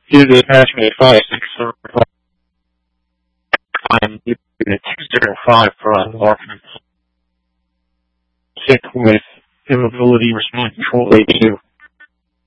Due to the attachment 5635, I'm using a 205 for unlocking. Sick with immobility response control A2.